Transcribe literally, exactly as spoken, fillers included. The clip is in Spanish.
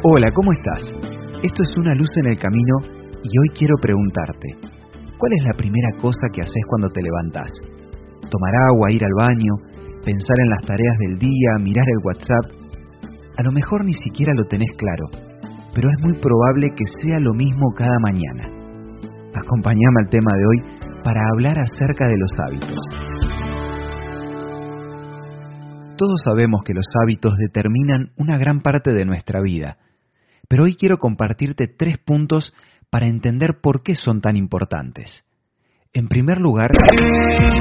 Hola, ¿cómo estás? Esto es Una luz en el camino y hoy quiero preguntarte, ¿cuál es la primera cosa que haces cuando te levantás? ¿Tomar agua, ir al baño, pensar en las tareas del día, mirar el WhatsApp? A lo mejor ni siquiera lo tenés claro, pero es muy probable que sea lo mismo cada mañana. Acompáñame al tema de hoy para hablar acerca de los hábitos. Todos sabemos que los hábitos determinan una gran parte de nuestra vida, pero hoy quiero compartirte tres puntos para entender por qué son tan importantes. En primer lugar,